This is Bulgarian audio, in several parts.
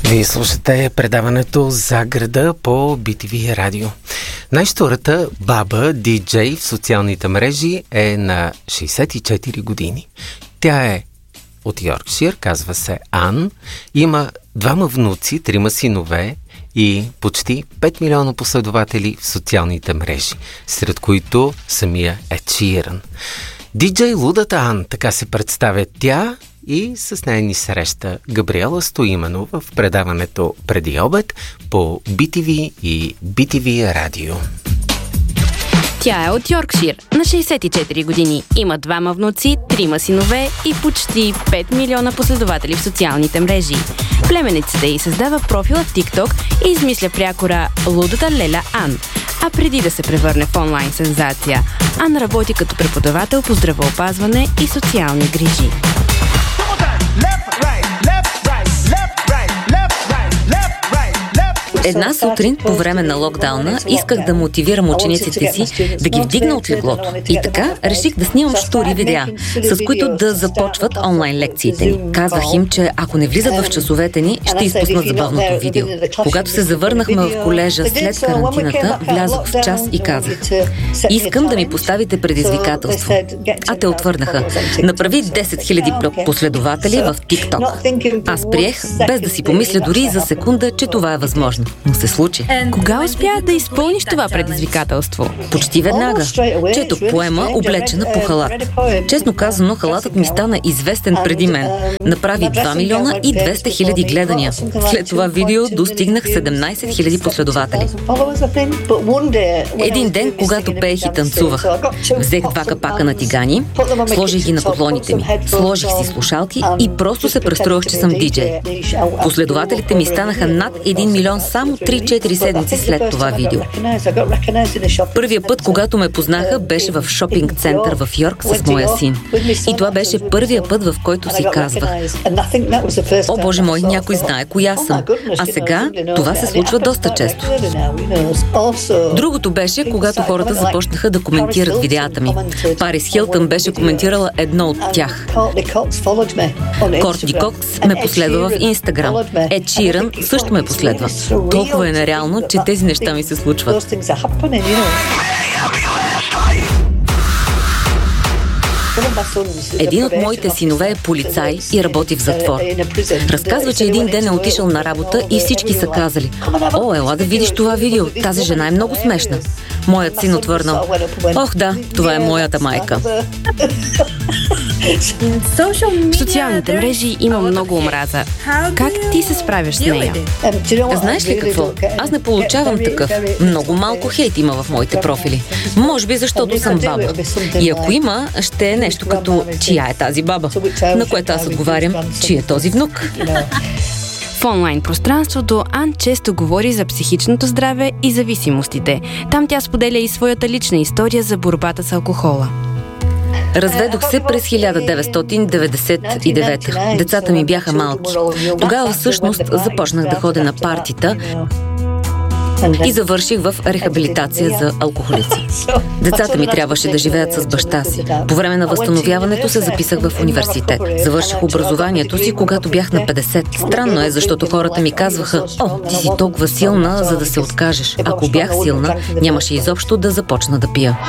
Вие слушате предаването за града по BTV радио. Най-щурата баба диджей в социалните мрежи е на 64 години. Тя е от Йоркшир, казва се Ан. Има 2 внуци, 3 синове и почти 5 милиона последователи в социалните мрежи, сред които самия Ед Ширън. Диджей Лудата Ан, така се представя тя, и с нея ни среща Габриела Стоименова в предаването Преди обед по BTV и BTV радио. Тя е от Йоркшир, на 64 години. Има 2 внуци, 3 синове и почти 5 милиона последователи в социалните мрежи. Племеницата й създава профил в TikTok и измисля прякора Лудата Леля Ан. А преди да се превърне в онлайн сензация, Ан работи като преподавател по здравеопазване и социални грижи. Една сутрин по време на локдауна исках да мотивирам учениците си да ги вдигна от леглото. И така реших да снимам штури видеа, с които да започват онлайн лекциите ни. Казвах им, че ако не влизат в часовете ни, ще изпуснат забавното видео. Когато се завърнахме в колежа след карантината, влязох в час и казах: искам да ми поставите предизвикателство. А те отвърнаха: направи 10 000 последователи в TikTok. Аз приех, без да си помисля дори за секунда, че това е възможно. Но се случи. Кога успя да изпълниш това предизвикателство? Почти веднага. Четох поема, облечена по халат. Честно казано, халатът ми стана известен преди мен. Направи 2 милиона и 200 хиляди гледания. След това видео достигнах 17 000 последователи. Един ден, когато пеех и танцувах, взех 2 капака на тигани, сложих ги на котлоните ми, сложих си слушалки и просто се престроих, че съм диджей. Последователите ми станаха над 1 милион само 3-4 седмици след това видео. Първия път, когато ме познаха, беше в шопинг център в Йорк с моя син. И това беше първия път, в който си казвах: о, Боже мой, някой знае коя съм. А сега това се случва доста често. Другото беше, когато хората започнаха да коментират видеята ми. Парис Хилтън беше коментирала едно от тях. Кортни Кокс ме последва в Инстаграм. Ед Ширън също ме последва. Толкова е нереално, че тези неща ми се случват. Един от моите синове е полицай и работи в затвор. Разказва, че един ден е отишъл на работа и всички са казали: о, ела да видиш това видео, тази жена е много смешна. Моят син отвърнал: ох да, това е моята майка. В социалните мрежи има много омраза. Как ти се справяш с нея? Знаеш ли какво? Аз не получавам такъв. Много малко хейт има в моите профили. Може би защото съм баба. И ако има, ще е нещо като: чия е тази баба? На което аз отговарям: чия е този внук? В онлайн пространството Ан често говори за психичното здраве и зависимостите. Там тя споделя и своята лична история за борбата с алкохола. Разведох се през 1999. Децата ми бяха малки. Тогава всъщност започнах да ходя на партита и завърших в рехабилитация за алкохолици. Децата ми трябваше да живеят с баща си. По време на възстановяването се записах в университет. Завърших образованието си, когато бях на 50. Странно е, защото хората ми казваха: о, ти си толкова силна, за да се откажеш. Ако бях силна, нямаше изобщо да започна да пия.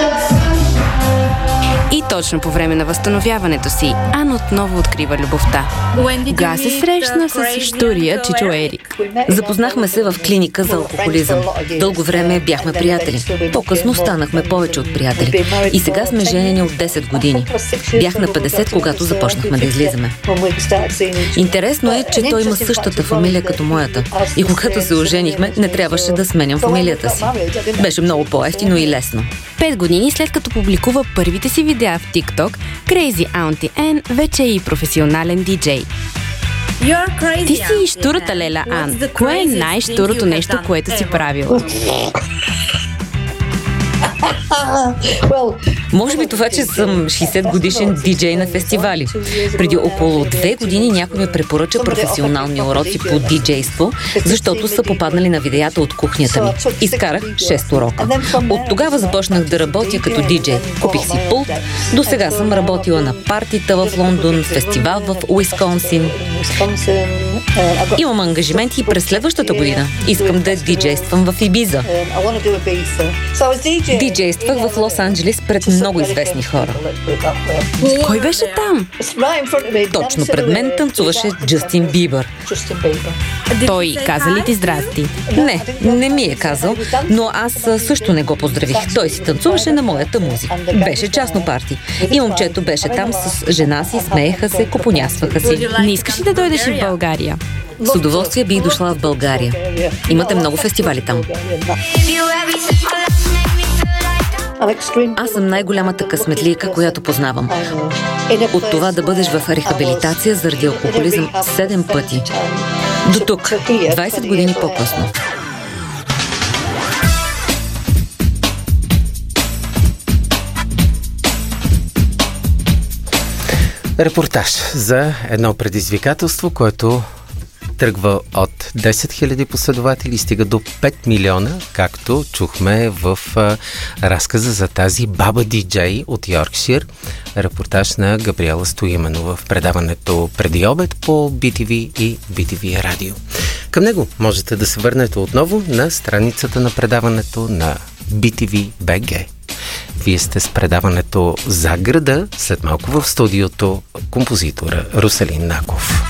И точно по време на възстановяването си, Ан отново открива любовта. Кога се срещна с щурия чичо Ерик? Запознахме се в клиника за алкохолизъм. Дълго време бяхме приятели. По-късно станахме повече от приятели. И сега сме женени от 10 години. Бях на 50, когато започнахме да излизаме. Интересно е, че той има същата фамилия като моята. И когато се оженихме, не трябваше да сменям фамилията си. Беше много по-евтино и лесно. 5 години след като публикува първите си видеа в TikTok, Crazy Auntie Ан вече е и професионален диджей. Ти си щурата Леля Ан. Кое е най-щурото нещо, което си правила? Може би това, че съм 60 годишен диджей на фестивали. Преди около 2 години някой ми препоръча професионални уроци по диджейство, защото са попаднали на видеята от кухнята ми. Изкарах 6 урока. От тогава започнах да работя като диджей. Купих си пулт. До сега съм работила на партита в Лондон, фестивал в Уисконсин. Имам ангажименти и през следващата година. Искам да диджействам в Ибиза. Диджействах в Лос-Анджелес пред много известни хора. Кой беше там? Точно пред мен танцуваше Джастин Бибър. Той каза ли ти здрасти? Не ми е казал, но аз също не го поздравих. Той си танцуваше на моята музика. Беше частно парти. И момчето беше там с жена си, смееха се, купонясваха си. Не искаш ли да дойдеш в България? С удоволствие бих дошла в България. Имате много фестивали там. Аз съм най-голямата късметлийка, която познавам. От това да бъдеш в рехабилитация заради алкохолизъм 7 пъти. До тук, 20 години по-късно. Репортаж за едно предизвикателство, което тръгва от 10 000 последователи и стига до 5 милиона, както чухме в разказа за тази баба диджей от Йоркшир. Репортаж на Габриела Стоименова в предаването Преди обед по BTV и BTV Радио. Към него можете да се върнете отново на страницата на предаването на BTV BG. Вие сте с предаването За града, след малко в студиото композитора Руселин Наков.